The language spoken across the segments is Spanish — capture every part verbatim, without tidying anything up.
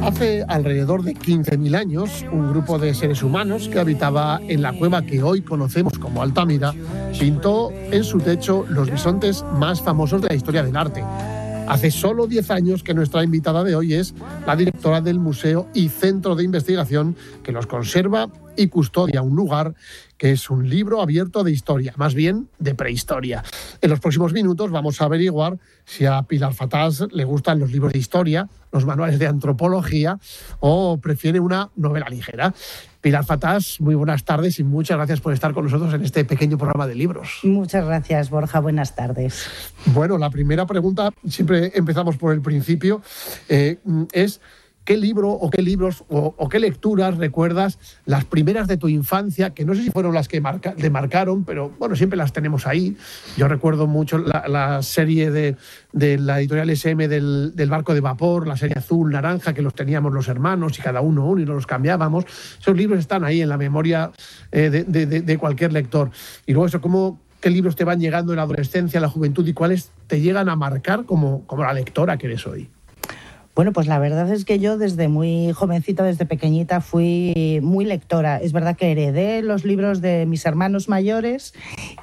Hace alrededor de quince mil años, un grupo de seres humanos que habitaba en la cueva que hoy conocemos como Altamira pintó en su techo los bisontes más famosos de la historia del arte. Hace solo diez años que nuestra invitada de hoy es la directora del museo y centro de investigación que los conserva y custodia un lugar que es un libro abierto de historia, más bien de prehistoria. En los próximos minutos vamos a averiguar si a Pilar Fatàs le gustan los libros de historia, los manuales de antropología o prefiere una novela ligera. Pilar Fatàs, muy buenas tardes y muchas gracias por estar con nosotros en este pequeño programa de libros. Muchas gracias, Borja. Buenas tardes. Bueno, la primera pregunta, siempre empezamos por el principio, eh, es ¿qué libro o qué libros o, o qué lecturas recuerdas las primeras de tu infancia, que no sé si fueron las que marca, te marcaron, pero bueno, siempre las tenemos ahí? Yo recuerdo mucho la, la serie de, de la editorial ese eme del, del barco de vapor, la serie azul, naranja, que los teníamos los hermanos y cada uno uno y nos los cambiábamos. Esos libros están ahí en la memoria eh, de, de, de cualquier lector. Y luego eso, ¿cómo, qué libros te van llegando en la adolescencia, en la juventud y cuáles te llegan a marcar como, como la lectora que eres hoy? Bueno, pues la verdad es que yo desde muy jovencita, desde pequeñita, fui muy lectora. Es verdad que heredé los libros de mis hermanos mayores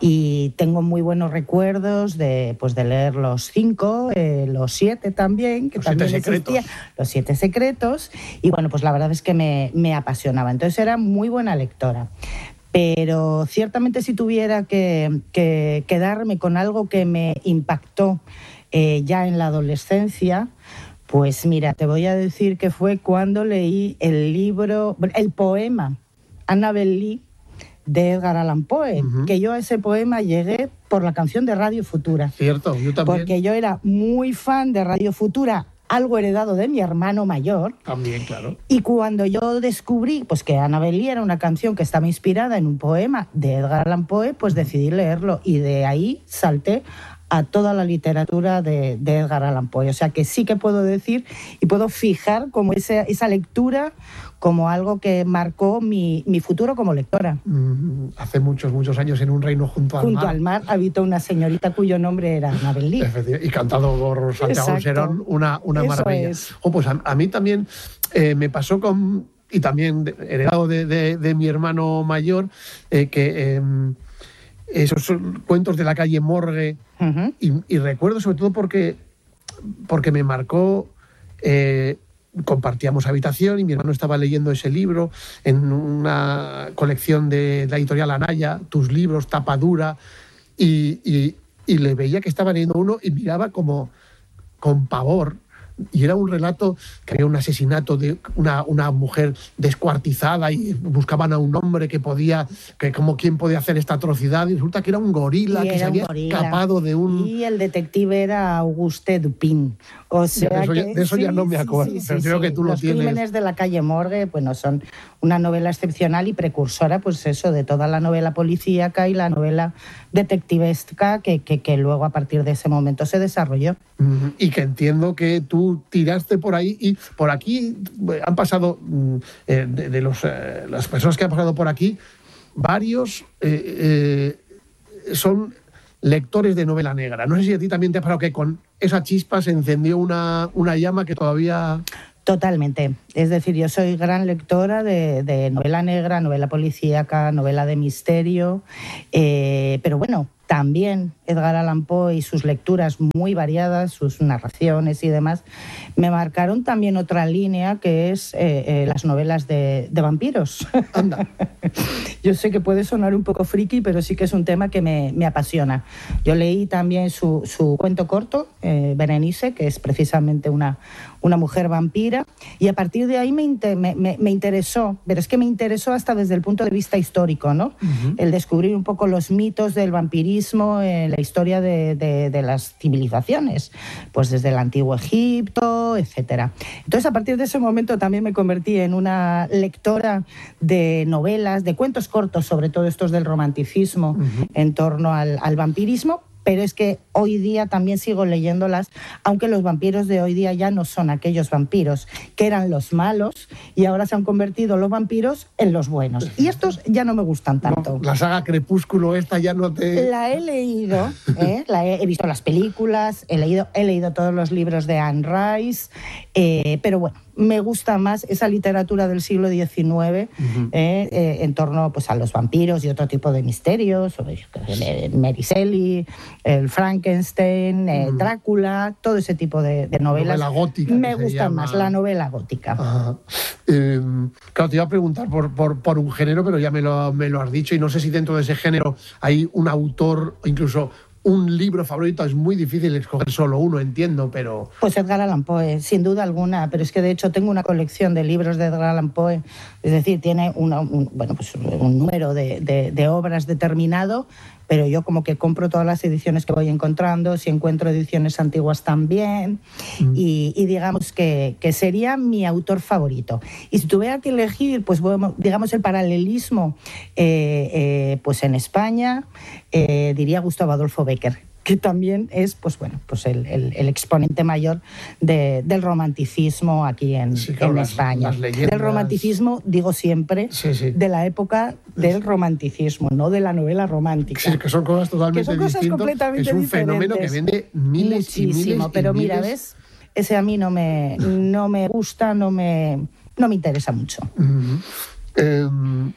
y tengo muy buenos recuerdos de, pues de leer los cinco, eh, los siete también, que los también siete existía, los siete secretos. Y bueno, pues la verdad es que me, me apasionaba. Entonces era muy buena lectora. Pero ciertamente si tuviera que, que quedarme con algo que me impactó eh, ya en la adolescencia, pues mira, te voy a decir que fue cuando leí el libro, el poema Annabel Lee de Edgar Allan Poe, uh-huh. que yo a ese poema llegué por la canción de Radio Futura. Cierto, yo también. Porque yo era muy fan de Radio Futura, algo heredado de mi hermano mayor. También, claro. Y cuando yo descubrí pues, que Annabel Lee era una canción que estaba inspirada en un poema de Edgar Allan Poe, pues decidí leerlo y de ahí salté a toda la literatura de, de Edgar Allan Poe. O sea que sí que puedo decir y puedo fijar como esa, esa lectura como algo que marcó mi, mi futuro como lectora. Mm, hace muchos, muchos años en un reino junto al junto mar. Junto al mar habitó una señorita cuyo nombre era Annabel Lee. Y cantado por Santiago Serón, una, una maravilla. Es. Oh, pues a, a mí también eh, me pasó con, y también de, heredado de, de, de mi hermano mayor, eh, que eh, esos son cuentos de la calle Morgue. Uh-huh. Y, y recuerdo sobre todo porque, porque me marcó, eh, compartíamos habitación y mi hermano estaba leyendo ese libro en una colección de la editorial Anaya, tus libros, tapa dura, y, y, y le veía que estaba leyendo uno y miraba como con pavor. Y era un relato que había un asesinato de una, una mujer descuartizada y buscaban a un hombre que podía, que como quién podía hacer esta atrocidad, y resulta que era un gorila y que se había escapado de un... Y el detective era Auguste Dupin. O sea de eso, que, ya, de eso sí, ya no me acuerdo, sí, sí, pero sí, creo sí. que tú lo Los tienes. Los crímenes de la calle Morgue, bueno, son una novela excepcional y precursora, pues eso, de toda la novela policíaca y la novela detectivesca que, que, que luego a partir de ese momento se desarrolló. Mm, y que entiendo que tú tiraste por ahí y por aquí han pasado, eh, de, de los, eh, las personas que han pasado por aquí, varios eh, eh, son lectores de novela negra. No sé si a ti también te ha pasado que con esa chispa se encendió una, una llama que todavía... Totalmente. Es decir, yo soy gran lectora de, de novela negra, novela policíaca, novela de misterio, eh, pero bueno, también Edgar Allan Poe y sus lecturas muy variadas, sus narraciones y demás, me marcaron también otra línea que es eh, eh, las novelas de, de vampiros. Anda. Yo sé que puede sonar un poco friki, pero sí que es un tema que me, me apasiona. Yo leí también su, su cuento corto, eh, Berenice, que es precisamente una, una mujer vampira, y a partir de ahí me, inter, me, me, me interesó, pero es que me interesó hasta desde el punto de vista histórico, ¿no? Uh-huh. El descubrir un poco los mitos del vampirismo en la historia de, de, de las civilizaciones, pues desde el antiguo Egipto, etcétera. Entonces, a partir de ese momento también me convertí en una lectora de novelas, de cuentos cortos, sobre todo estos del romanticismo, uh-huh. en torno al, al vampirismo, pero es que hoy día también sigo leyéndolas, aunque los vampiros de hoy día ya no son aquellos vampiros que eran los malos y ahora se han convertido los vampiros en los buenos. Y estos ya no me gustan tanto. No, la saga Crepúsculo esta ya no te... La he leído, ¿eh? La he, he visto las películas, he leído, he leído todos los libros de Anne Rice, eh, pero bueno, me gusta más esa literatura del siglo diecinueve uh-huh. eh, eh, en torno pues, a los vampiros y otro tipo de misterios, Mary Shelley, el Frankenstein, uh-huh. eh, Drácula, todo ese tipo de, de novelas. Novela gótica. Me gusta llama... más la novela gótica. Uh-huh. Eh, claro, te iba a preguntar por, por, por un género, pero ya me lo, me lo has dicho y no sé si dentro de ese género hay un autor o incluso... un libro favorito. Es muy difícil escoger solo uno, entiendo, pero... Pues Edgar Allan Poe, sin duda alguna, pero es que de hecho tengo una colección de libros de Edgar Allan Poe, es decir, tiene una, un, bueno, pues un número de, de, de obras determinado, pero yo como que compro todas las ediciones que voy encontrando, si encuentro ediciones antiguas también, mm. y, y digamos que, que sería mi autor favorito. Y si tuviera que elegir, pues bueno, digamos el paralelismo, eh, eh, pues en España eh, diría Gustavo Adolfo Bécquer, que también es pues bueno, pues el, el, el exponente mayor de, del romanticismo aquí en, sí, claro, en las, España. Las leyendas... Del romanticismo, digo siempre, sí, sí. de la época del romanticismo, no de la novela romántica. Sí, que son cosas totalmente que son cosas distintas. completamente es un diferentes. fenómeno que vende miles Muchísimo, y miles pero y mira, miles... ¿ves? Ese a mí no me, no me gusta, no me, no me interesa mucho. Uh-huh. eh,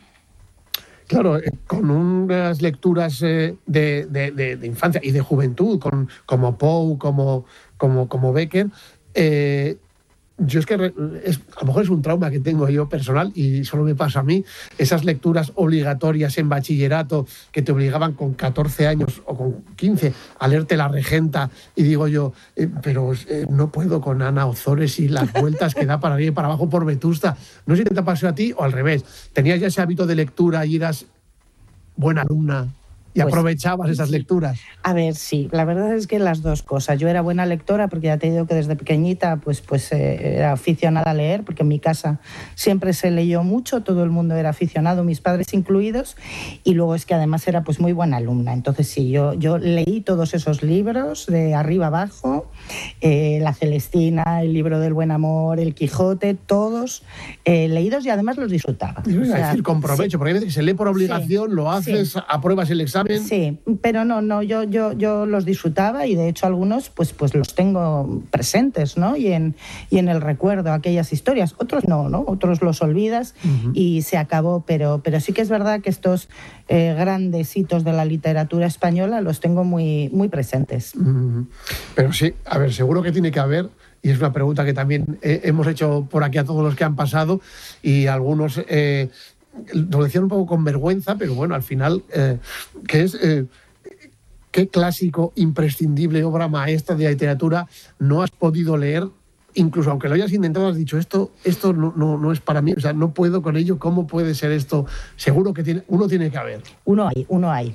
Claro, eh, con unas lecturas eh, de, de, de, de infancia y de juventud, con, como Poe, como, como, como Bécquer, eh, yo es que es, a lo mejor es un trauma que tengo yo personal y solo me pasa a mí, esas lecturas obligatorias en bachillerato que te obligaban con catorce años o con quince a leerte La Regenta y digo yo, eh, pero eh, no puedo con Ana Ozores y las vueltas que da para arriba y para abajo por Vetusta. No sé si te pasó a ti o al revés. ¿Tenías ya ese hábito de lectura y eras buena alumna y pues, aprovechabas esas lecturas? A ver, sí, la verdad es que las dos cosas. Yo era buena lectora porque ya te digo que desde pequeñita pues, pues eh, era aficionada a leer, porque en mi casa siempre se leyó mucho, todo el mundo era aficionado, mis padres incluidos, y luego es que además era pues muy buena alumna. Entonces sí, yo, yo leí todos esos libros de arriba abajo, eh, La Celestina, el libro del buen amor, El Quijote, todos eh, leídos y además los disfrutaba. Yo iba a decir con provecho, sí. Porque hay veces que se lee por obligación, sí, lo haces, sí. apruebas el examen. Sí, pero no, no, yo, yo, yo los disfrutaba y de hecho algunos pues, pues los tengo presentes, ¿no? Y en, y en el recuerdo, aquellas historias. Otros no, ¿no? Otros los olvidas uh-huh. y se acabó, pero, pero sí que es verdad que estos eh, grandes hitos de la literatura española los tengo muy, muy presentes. Uh-huh. Pero sí, a ver, seguro que tiene que haber, y es una pregunta que también eh, hemos hecho por aquí a todos los que han pasado y algunos... Eh, lo decían un poco con vergüenza, pero bueno, al final, eh, que es eh, qué clásico, imprescindible, obra maestra de la literatura no has podido leer, incluso aunque lo hayas intentado, has dicho, esto, esto no, no, no es para mí, o sea, no puedo con ello, ¿cómo puede ser esto? Seguro que tiene, uno tiene que haber. Uno hay, uno hay.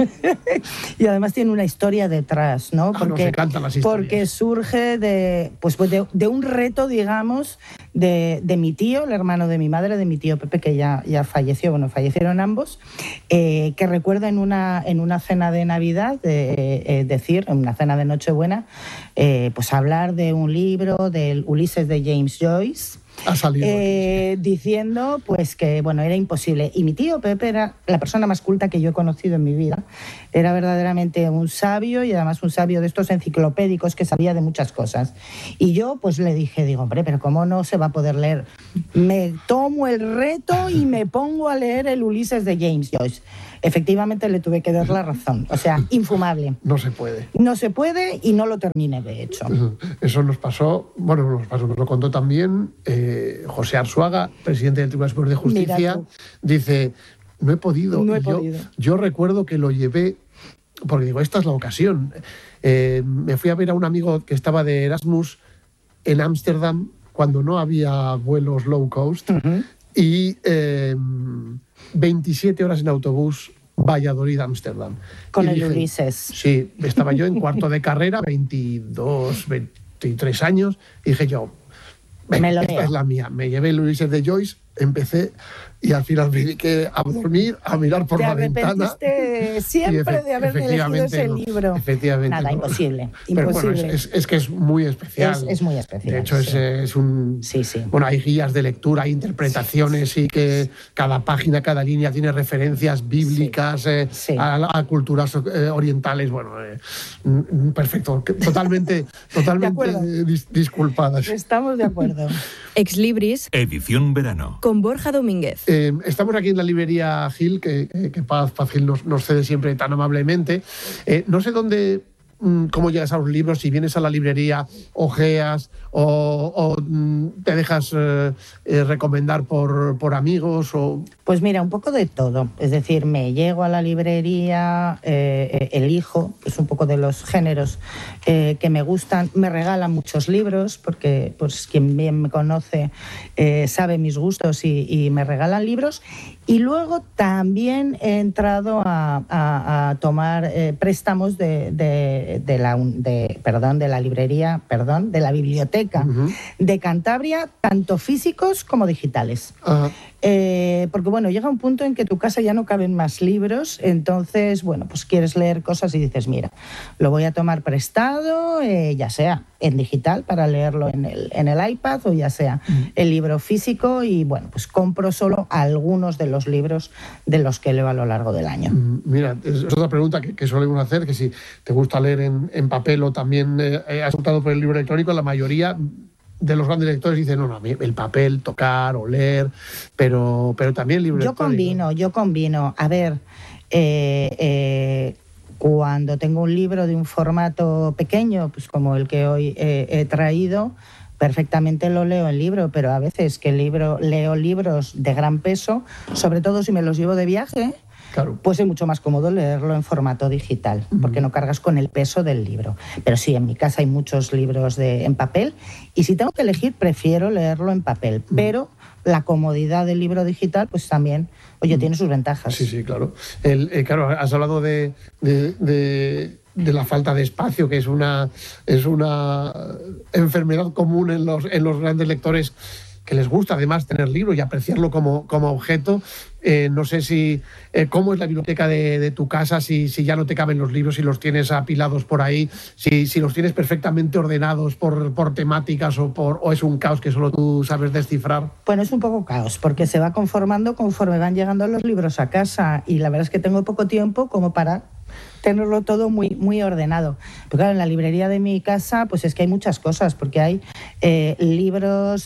Y además tiene una historia detrás, ¿no? Porque, ah, nos encantan las historias. Porque surge de, pues, de, de un reto, digamos, de, de mi tío, el hermano de mi madre, de mi tío Pepe, que ya, ya falleció, bueno, fallecieron ambos, eh, que recuerda en una, en una cena de Navidad, de, eh, decir, en una cena de Nochebuena, eh, pues hablar de un libro del Ulises de James Joyce, ha salido eh, diciendo pues que bueno, era imposible. Y mi tío Pepe era la persona más culta que yo he conocido en mi vida. Era verdaderamente un sabio y además un sabio de estos enciclopédicos que sabía de muchas cosas. Y yo pues le dije, digo, hombre, pero ¿cómo no se va a poder leer? Me tomo el reto y me pongo a leer el Ulises de James Joyce. Efectivamente le tuve que dar la razón. O sea, infumable. No se puede. No se puede y no lo terminé, de hecho. Eso nos pasó, bueno, nos pasó, nos lo contó también eh, José Arzuaga, presidente del Tribunal Superior de Justicia. Dice, no he podido. No he yo, podido. Yo recuerdo que lo llevé, porque digo, esta es la ocasión. Eh, me fui a ver a un amigo que estaba de Erasmus en Ámsterdam cuando no había vuelos low cost. Uh-huh. Y eh, veintisiete horas en autobús, Valladolid-Ámsterdam. Con y el dije, Ulises. Sí, estaba yo en cuarto de carrera, veintidós, veintitrés años, y dije yo, venga, esta es la mía. Me llevé el Ulises de Joyce empecé y al final me dediqué a dormir, a mirar por ¿Te la ventana. Te siempre efe- de haber elegido ese no, libro. Efectivamente. Nada, no. imposible. Pero imposible. bueno, es, es que es muy especial. Es, es muy especial. De hecho, sí. es, es un... Sí, sí. Bueno, hay guías de lectura, hay interpretaciones sí, sí. y que cada página, cada línea tiene referencias bíblicas sí. Eh, sí. A, a culturas eh, orientales. Bueno, eh, perfecto. Totalmente, totalmente dis, disculpadas. Estamos de acuerdo. Ex Libris. Edición verano. Con Borja Domínguez. Eh, estamos aquí en la librería Gil, que, que, que Paz, Paz Gil nos, nos cede siempre tan amablemente. Eh, no sé dónde, mmm, cómo llegas a los libros, si vienes a la librería, ojeas o, o mmm, te dejas eh, eh, recomendar por, por amigos. O... Pues mira, un poco de todo. Es decir, me llego a la librería, eh, elijo, es un poco de los géneros eh, que me gustan. Me regalan muchos libros, porque pues quien bien me conoce eh, sabe mis gustos y, y me regalan libros. Y luego también he entrado a, a, a tomar eh, préstamos de, de, de, la, de, perdón, de la librería, perdón, de la biblioteca uh-huh. de Cantabria, tanto físicos como digitales. Uh-huh. Eh, porque bueno, llega un punto en que tu casa ya no caben más libros, entonces, bueno, pues quieres leer cosas y dices, mira, lo voy a tomar prestado, eh, ya sea en digital para leerlo en el, en el iPad o ya sea mm. el libro físico y bueno, pues compro solo algunos de los libros de los que leo a lo largo del año. Mm, mira, es otra pregunta que, que solemos hacer, que si te gusta leer en, en papel o también eh, has optado por el libro electrónico, la mayoría de los grandes lectores dicen, no, no, el papel, tocar o leer, pero, pero también el libro yo electrónico. Yo combino, yo combino. A ver, eh, eh, cuando tengo un libro de un formato pequeño, pues como el que hoy eh, he traído, perfectamente lo leo en libro, pero a veces que el libro, leo libros de gran peso, sobre todo si me los llevo de viaje, claro. Pues es mucho más cómodo leerlo en formato digital, uh-huh. porque no cargas con el peso del libro. Pero sí, en mi casa hay muchos libros de, en papel y si tengo que elegir, prefiero leerlo en papel. Uh-huh. Pero la comodidad del libro digital, pues también, oye, uh-huh. tiene sus ventajas. Sí, sí, claro. El, eh, claro, has hablado de... de, de... de la falta de espacio, que es una, es una enfermedad común en los, en los grandes lectores que les gusta además tener libros y apreciarlo como, como objeto. Eh, no sé si eh, cómo es la biblioteca de, de tu casa, si, si ya no te caben los libros, si los tienes apilados por ahí, si, si los tienes perfectamente ordenados por, por temáticas o, por, o es un caos que solo tú sabes descifrar. Bueno, es un poco caos, porque se va conformando conforme van llegando los libros a casa y la verdad es que tengo poco tiempo como para tenerlo todo muy, muy ordenado. Pero claro, en la librería de mi casa pues es que hay muchas cosas, porque hay eh, libros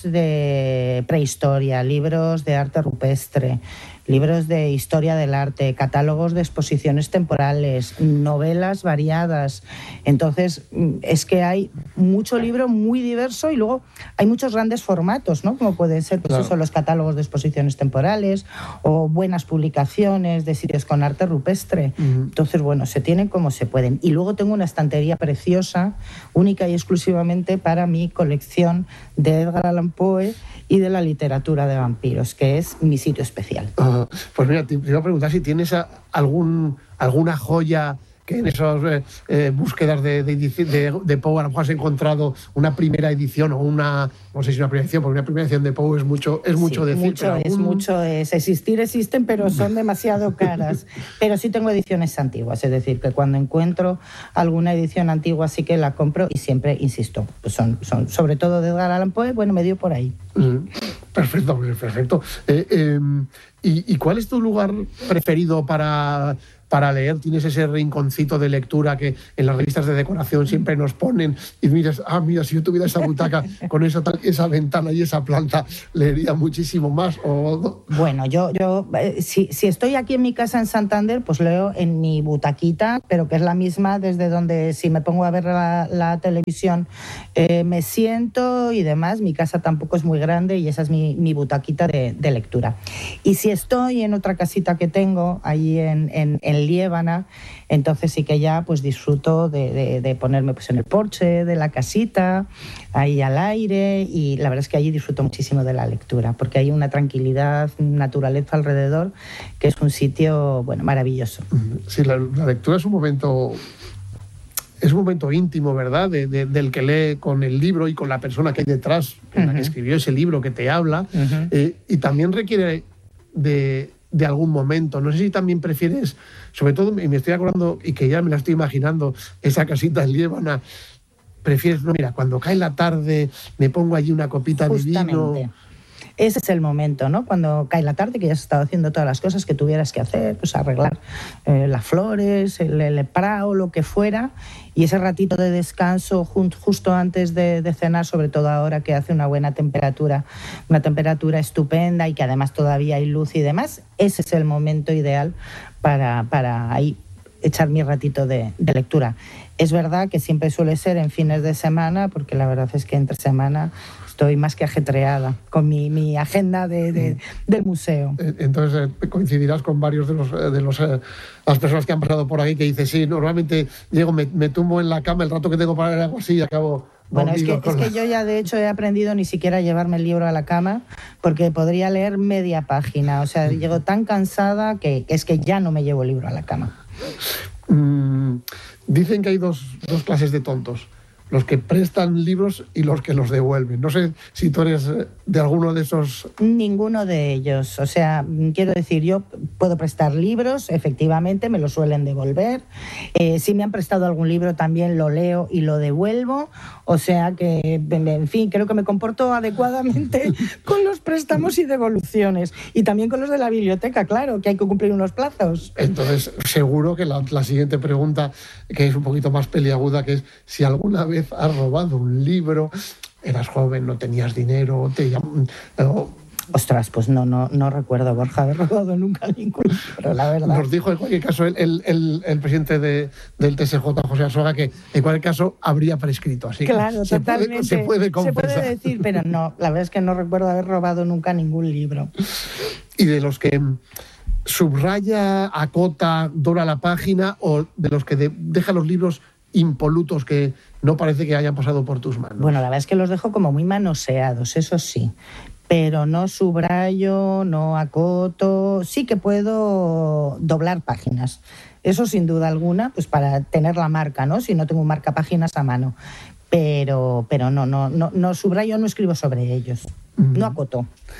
de prehistoria, libros de arte rupestre, libros de historia del arte, catálogos de exposiciones temporales, novelas variadas. Entonces, es que hay mucho libro muy diverso y luego hay muchos grandes formatos, ¿no? Como pueden ser pues, claro. eso, los catálogos de exposiciones temporales o buenas publicaciones de sitios con arte rupestre. Uh-huh. Entonces, bueno, se tienen como se pueden. Y luego tengo una estantería preciosa, única y exclusivamente para mi colección de Edgar Allan Poe y de la literatura de vampiros, que es mi sitio especial. Uh, pues mira, te iba a preguntar si tienes a, algún, alguna joya que en esas eh, eh, búsquedas de, de, de, de Poe a lo mejor has encontrado una primera edición o una, no sé si una primera edición, porque una primera edición de Poe es mucho, es mucho sí, decir. Mucho pero es, algún... mucho es. Existir existen, pero son demasiado caras. Pero sí tengo ediciones antiguas, es decir, que cuando encuentro alguna edición antigua sí que la compro y siempre, insisto, pues son, son sobre todo de Edgar Allan Poe, bueno, me dio por ahí. Mm, perfecto, perfecto. Eh, eh, ¿y, ¿Y cuál es tu lugar preferido para... para leer? ¿Tienes ese rinconcito de lectura que en las revistas de decoración siempre nos ponen y miras, ah, mira, si yo tuviera esa butaca con esa, esa ventana y esa planta, leería muchísimo más? O... Bueno, yo, yo eh, si, si estoy aquí en mi casa en Santander, pues leo en mi butaquita, pero que es la misma desde donde si me pongo a ver la, la televisión eh, me siento y demás. Mi casa tampoco es muy grande y esa es mi, mi butaquita de, de lectura. Y si estoy en otra casita que tengo, ahí en, en, en Liébana, entonces sí que ya pues disfruto de, de, de ponerme pues en el porche de la casita, ahí al aire, y la verdad es que allí disfruto muchísimo de la lectura, porque hay una tranquilidad, naturaleza alrededor, que es un sitio, bueno, maravilloso. Sí, la, la lectura es un momento es un momento íntimo, ¿verdad?, de, de, del que lee con el libro y con la persona que hay detrás, en uh-huh. la que escribió ese libro, que te habla, uh-huh. eh, y también requiere de, de algún momento. No sé si también prefieres, sobre todo, y me estoy acordando, y que ya me la estoy imaginando, esa casita en Liébana, prefieres, no, mira, cuando cae la tarde me pongo allí una copita Justamente. de vino. Ese es el momento, ¿no? Cuando cae la tarde, que ya has estado haciendo todas las cosas que tuvieras que hacer, pues arreglar eh, las flores, el, el prao, lo que fuera, y ese ratito de descanso justo antes de, de cenar, sobre todo ahora que hace una buena temperatura, una temperatura estupenda y que además todavía hay luz y demás, ese es el momento ideal para, para ahí echar mi ratito de, de lectura. Es verdad que siempre suele ser en fines de semana, porque la verdad es que entre semana estoy más que ajetreada con mi, mi agenda de, de, del museo. Entonces coincidirás con varios de los de los eh, las personas que han pasado por aquí que dicen, sí, normalmente llego, me, me tumbo en la cama el rato que tengo para leer algo así y acabo... Bueno, es que, es que yo ya de hecho he aprendido ni siquiera a llevarme el libro a la cama porque podría leer media página. O sea, llego tan cansada que es que ya no me llevo el libro a la cama. Mm, dicen que hay dos, dos clases de tontos. Los que prestan libros y los que los devuelven. No sé si tú eres de alguno de esos... Ninguno de ellos. O sea, quiero decir, yo puedo prestar libros, efectivamente, me los suelen devolver. Eh, si me han prestado algún libro, también lo leo y lo devuelvo. O sea que, en fin, creo que me comporto adecuadamente con los préstamos y devoluciones. Y también con los de la biblioteca, claro, que hay que cumplir unos plazos. Entonces, seguro que la, la siguiente pregunta, que es un poquito más peliaguda, que es si alguna vez has robado un libro, eras joven, no tenías dinero, te llaman... No. Ostras, pues no, no, no recuerdo, Borja, haber robado nunca ningún libro, la verdad. Nos dijo en cualquier caso el, el, el, el presidente de, del T S J, José Arzuaga, que en cualquier caso habría prescrito. Así claro, que se totalmente. Puede, se puede confesar. Se puede decir, pero no, la verdad es que no recuerdo haber robado nunca ningún libro. Y de los que subraya, acota, dora la página, o de los que de, deja los libros impolutos que no parece que hayan pasado por tus manos. Bueno, la verdad es que los dejo como muy manoseados, eso sí, pero no subrayo, no acoto, sí que puedo doblar páginas, eso sin duda alguna, pues para tener la marca, ¿no? Si no tengo marca páginas a mano, pero, pero no, no, no, no subrayo, no escribo sobre ellos, mm. no acoto.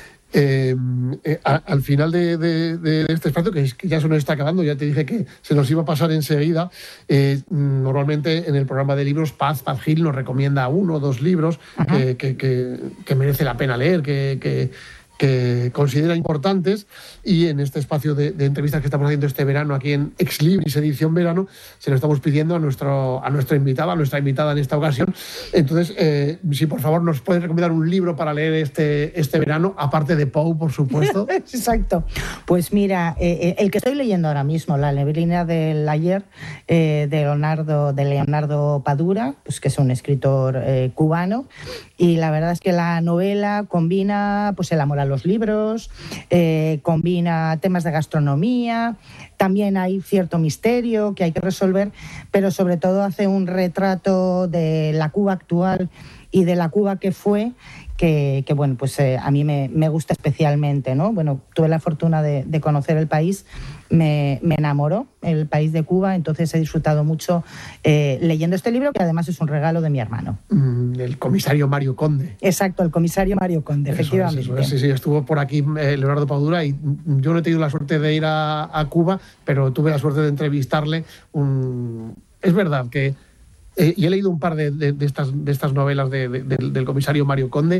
Eh, eh, a, al final de, de, de este espacio, que, es, que ya se nos está acabando, ya te dije que se nos iba a pasar enseguida, eh, normalmente en el programa de libros Paz, Paz Gil nos recomienda uno o dos libros que, que, que, que merece la pena leer, que, que, que considera importantes, y en este espacio de, de entrevistas que estamos haciendo este verano aquí en Ex Libris edición verano, se lo estamos pidiendo a nuestro a nuestra invitada, a nuestra invitada en esta ocasión. Entonces, eh, si por favor nos puedes recomendar un libro para leer este, este verano, aparte de Poe, por supuesto. Exacto. Pues mira, eh, el que estoy leyendo ahora mismo, La neblina del ayer, eh, de Leonardo, de Leonardo Padura, pues que es un escritor eh, cubano, y la verdad es que la novela combina pues el amor a los libros, eh, combina temas de gastronomía, también hay cierto misterio que hay que resolver, pero sobre todo hace un retrato de la Cuba actual y de la Cuba que fue, que, que bueno, pues eh, a mí me, me gusta especialmente, ¿no? Bueno, tuve la fortuna de, de conocer el país, me, me enamoró el país de Cuba, entonces he disfrutado mucho eh, leyendo este libro, que además es un regalo de mi hermano. Mm, el comisario Mario Conde. Exacto, el comisario Mario Conde, eso efectivamente. Es, eso es. Sí, sí, estuvo por aquí eh, Leonardo Padura, y yo no he tenido la suerte de ir a, a Cuba, pero tuve la suerte de entrevistarle. Un... Es verdad que Eh, y he leído un par de, de, de, estas, de estas novelas de, de, de, del comisario Mario Conde,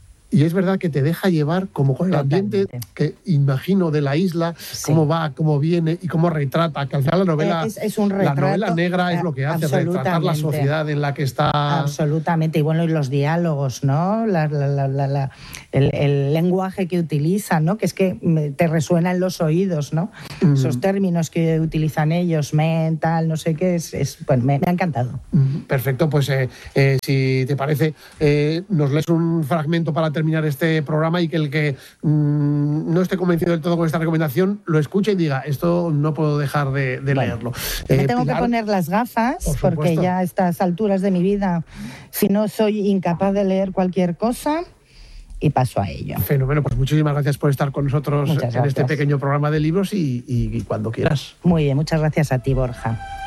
y es verdad que te deja llevar como con el ambiente que imagino de la isla, sí. Cómo va, cómo viene y cómo retrata, que al final la novela, es, es un retrato, la novela negra es lo que hace, retratar la sociedad en la que está. Absolutamente, y bueno, y los diálogos, ¿no? La, la, la, la, la, el, el lenguaje que utilizan, ¿no? Que es que te resuena en los oídos, ¿no? Mm. Esos términos que utilizan ellos, mental, no sé qué, es, es bueno, me, me ha encantado. Mm. Perfecto, pues eh, eh, si te parece, eh, nos lees un fragmento para terminar terminar este programa, y que el que mmm, no esté convencido del todo con esta recomendación lo escuche y diga, esto no puedo dejar de, de bueno, leerlo. Me eh, tengo Pilar, que poner las gafas, por porque ya a estas alturas de mi vida, si no soy incapaz de leer cualquier cosa, y paso a ello. Fenómeno, pues muchísimas gracias por estar con nosotros en este pequeño programa de libros, y, y, y cuando quieras. Muy bien, muchas gracias a ti, Borja.